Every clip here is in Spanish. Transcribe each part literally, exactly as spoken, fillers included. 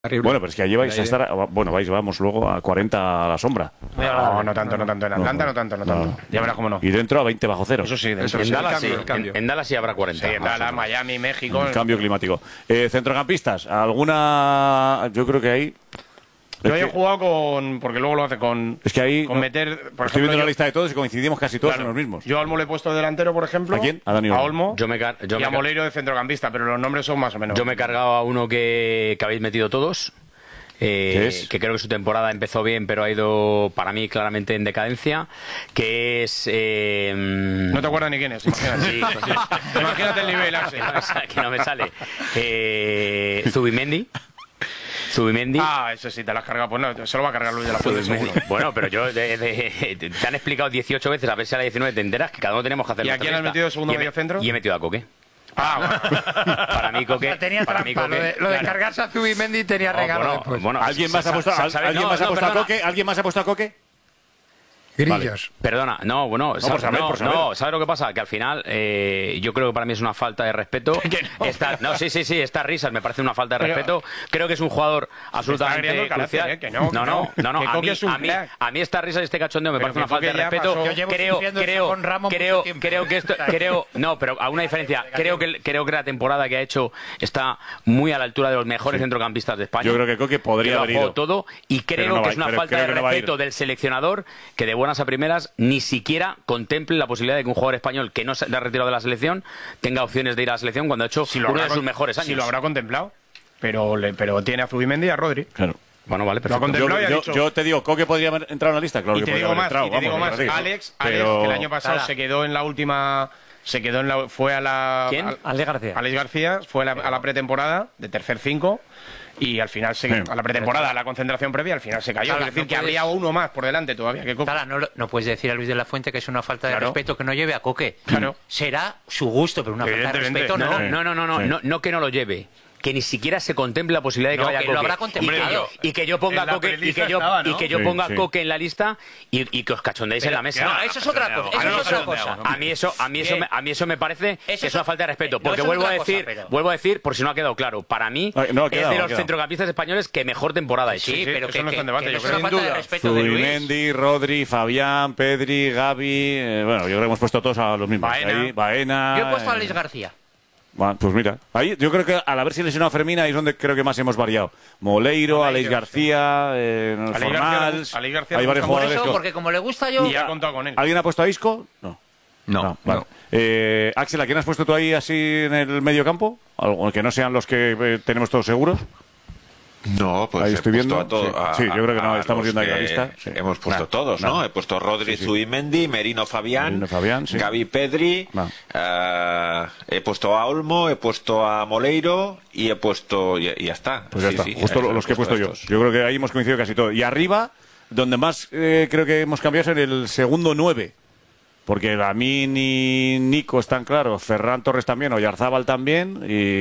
Terrible. Bueno, pero es que allí vais a estar, bueno, vais, vamos luego a cuarenta a la sombra. No, no tanto, no tanto. En Atlanta no tanto, no tanto. No. Ya verás cómo no. Y dentro a veinte bajo cero. Eso sí, dentro. Eso sí. en, Dallas, cambio, sí. el cambio. En, en Dallas sí habrá cuarenta. Sí, en Dallas, Miami, México. El cambio climático. Eh, centrocampistas, alguna, yo creo que ahí. Yo es he que, jugado con. Porque luego lo hace con. es que ahí Con no, meter. Por estoy ejemplo, viendo la yo- lista de todos y coincidimos casi todos Claro. en los mismos. Yo a Olmo le he puesto delantero, por ejemplo. ¿A quién? A Dani Olmo. Olmo. Yo me, car- yo, y me a car- Moleiro de centrocampista, pero los nombres son más o menos. yo me he cargado a uno que, que habéis metido todos. eh, ¿Qué es? Que creo que su temporada empezó bien, pero ha ido para mí claramente en decadencia. Que es. Eh, No te acuerdas ni quién es, imagínate. Sí, pues sí. Imagínate el nivel, Axel. que, no me sale, que no me sale. Eh, Zubimendi. Zubimendi. Ah, eso sí, te lo has cargado. Pues no, se lo va a cargar Luis de la Fuente, seguro. Bueno, pero yo de- de- te han explicado dieciocho veces, a ver si a la diecinueve te enteras que cada uno tenemos que hacer ¿Y a nuestra quién has lista. metido de segundo Y he me- mediocentro? Y he metido a Coque. Ah, bueno. Para mí Coque. Ya tenía para mí, trampa, Coque- lo de, lo de claro. cargarse a Zubimendi tenía No, regalo bueno, después. bueno, ¿Alguien más ha sa- puesto, sa- al- ¿sabes? ¿alguien No, más ha no, puesto a perdona. Coque? ¿Alguien más ha puesto a Coque? Grillos. Perdona, no, bueno, por ¿sabes, saber, no, por saber. no, ¿sabes lo que pasa? Que al final eh, yo creo que para mí es una falta de respeto. Que no. Esta- no, sí, sí, sí, estas risas me parece una falta de Pero- respeto. Creo que es un jugador agriando absolutamente el carácter, crucial. ¿eh? Que no, no, que no, no. no, no, Que a Coque mí, es un a mí, crack. a mí estas risas y este cachondeo me Pero parece una que falta de Coque ya respeto. pasó. Yo llevo Creo, sufriendo esto creo, con Ramos creo, mucho tiempo. creo que esto, creo, no, pero a una diferencia. Creo que, creo que la temporada que ha hecho está muy a la altura de los mejores centrocampistas de España. Yo creo que Coque podría Que lo haber ha jugado ido. todo y creo no va que a- es una pero falta creo de que no va a ir. respeto del seleccionador que de buenas a primeras ni siquiera contemple la posibilidad de que un jugador español que no se ha retirado de la selección tenga opciones de ir a la selección cuando ha hecho Si lo uno habrá de sus con- mejores años. Si lo habrá contemplado. Pero, le, pero tiene a Zubimendi y a Rodri. Claro. Bueno, vale, Lo ha perfecto. contemplado. Yo, y ha yo- dicho- yo te digo, ¿Coque podría haber entrado en la lista? Claro y que te podría digo haber más, entrado, y te digo vamos, más, claro que sí. Alex, Alex, Pero- que el año pasado Claro. se quedó en la última, se quedó en la, fue a la, ¿Quién? al- Alex García. Alex García, fue a la, a la pretemporada de tercer cinco y al final se, Sí. a la pretemporada, a la concentración previa, al final se cayó. Claro, es decir, no que puedes- habría uno más por delante todavía que Coque. Sala, no, lo- no puedes decir a Luis de la Fuente que es una falta de Claro. respeto que no lleve a Coque. Claro. Será su gusto, pero una falta de Evidentemente. respeto no. No, Sí. no, no, no, no, Sí. no, no que no lo lleve. Que ni siquiera se contemple la posibilidad de que No, vaya que Coque. lo habrá Y que contemplado. yo- Y que yo ponga En la Coque y que prelista yo, estaba, ¿no? y que yo Sí, ponga sí. Coque en la lista y, y que os cachondéis en la mesa. No, eso es otra cosa. Eso Ah, no, es no, otra no, cosa. no, A mí eso, a mí eso, Bien. me, a mí eso me parece que Eso es una es- falta de respeto. no, Porque eso es vuelvo a otra cosa, decir, pero- vuelvo a decir, por si no ha quedado claro, para mí Ah, no, ha es quedado, de ha los quedado. centrocampistas españoles que mejor temporada ha hecho. Sí, sí, pero eso que, no está en que- debate, que yo no es creo. una Sin falta de duda. respeto de Luis. Zubimendi, Rodri, Fabián, Pedri, Gavi. eh, bueno, yo creo que hemos puesto todos a los mismos. Baena. Ahí, Baena. Yo he puesto a eh, Alex García. Bueno, pues mira, ahí yo creo que al haberse lesionado Fermín ahí es donde creo que más hemos variado. Moleiro, Moleiro, Alex sí. García, eh, Alex García Fornals, le- Alex García hay le varios gusta Por jugadores. eso, que- porque como le gusta yo... Y ha contado con él. ¿Alguien ha puesto a Isco? No. No, vale. no. Eh, Axel, ¿a quién has puesto tú ahí así en el medio campo? Algo que no sean los que eh, tenemos todos seguros. No, pues Ahí he estoy puesto viendo, a todo- sí. a- Sí, yo creo que no, a estamos los viendo ahí la que lista, sí. Hemos puesto Nah, todos, nah. ¿no? He puesto Rodri, Sí, sí. Zubimendi, Merino Fabián, Merino Fabián, sí. Gavi Pedri, Nah. eh, he puesto a Olmo, he puesto a Moleiro y he puesto... y, y ya está. Pues ya Sí, está, sí, justo eso los que he puesto yo. estos. Yo creo que ahí hemos coincidido casi todo. Y arriba, donde más eh, creo que hemos cambiado es en el segundo nueve. Porque Lamín y Nico están claros, Ferran Torres también, Oyarzábal también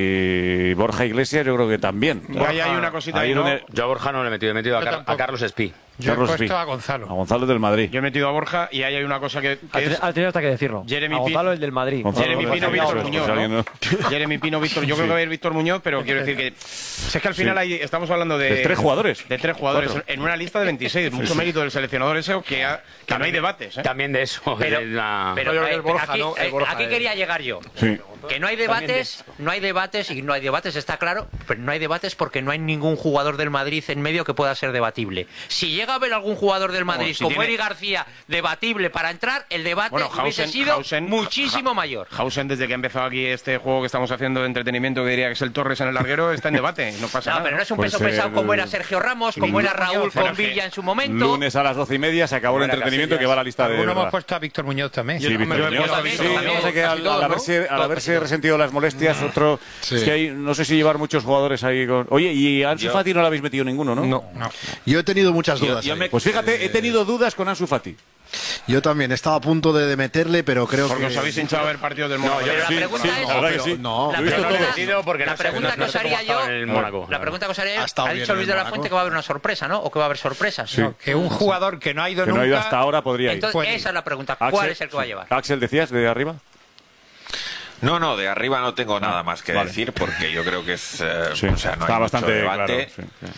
y Borja Iglesias yo creo que también. Y ahí hay una cosita Ahí ahí, ¿no? donde- Yo a Borja no le he metido, he metido a, Yo Car- tampoco. a Carlos Espí. Yo he Carlos puesto Pi. a Gonzalo. A Gonzalo del Madrid. Yo he metido a Borja y ahí hay una cosa que, que Al, es al tenido hasta que decirlo. Jeremy a Gonzalo, Pi- el del Madrid. Gonzalo Jeremy del Pino, Madrid, Víctor eso es, Muñoz, pues ¿no? alguien, Jeremy Pino, Víctor. Yo creo que va a ir Víctor Muñoz, pero quiero decir que si es que al final hay, estamos hablando de, De tres jugadores. de tres jugadores Cuatro. en una lista de veintiséis. Mucho mérito del seleccionador ese que, ha- que no hay debates. ¿eh? También de eso. Pero, de la- pero, yo creo que eh, el Borja, aquí, ¿no? El eh, Borja aquí es- quería llegar yo. Sí. Que no hay debates, no hay debates y no hay debates, está claro, pero no hay debates porque no hay ningún jugador del Madrid en medio que pueda ser debatible. Si llega a haber algún jugador del Madrid si como tiene- Eri García debatible para entrar, el debate Bueno, hubiese Hausen- sido Hausen- muchísimo mayor. Hausen, desde que ha empezado aquí este juego que estamos haciendo de entretenimiento, que diría que es el Torres en el larguero, está en debate. No pasa No, nada. pero no es un Pues peso pesado el- como era Sergio Ramos, como era Raúl Pero con que- Villa en su momento. Lunes a las doce y media se acabó el Buena entretenimiento Casillas. que va a la lista de Alguno hemos verdad. puesto a Víctor Muñoz también. Sí, Yo- Víctor yo he Muñoz. puesto a Sí, Víctor lo también. que pasa es que al, Casi todos, al ¿no? haberse, al haberse resentido las molestias, otro... Sí. Es que hay, no sé si llevar muchos jugadores ahí con... Oye, y a Ansu Yo- Fati no le habéis metido ninguno, ¿no? No, no. Yo he tenido muchas Yo- dudas. yo ahí. me- Pues fíjate, he tenido dudas con Ansu Fati. Yo también estaba a punto de, de meterle, pero creo Porque que... os habéis hinchado a ver partidos del Mónaco. pero la Sí, pregunta sí, es- la verdad que pero sí. no, La Lo he visto pregunta- todo. Partido porque la no sé- pregunta no- que no os sé cómo haría ha estado yo- en el Mónaco. La pregunta que os haría Ha yo, estado ha bien dicho en Luis el de la Mónaco. Fuente que va a haber una sorpresa, ¿no? O que va a haber sorpresas. No, que un jugador que no ha ido Que no nunca... ha ido hasta ahora podría ir. Entonces, Puede ir. esa es la pregunta. ¿Cuál Axel, es el que va a llevar? Axel, ¿decías de arriba? No, no, de arriba no tengo nada más que vale. decir porque yo creo que es, eh, Sí, o sea, no está hay bastante mucho debate. claro, sí.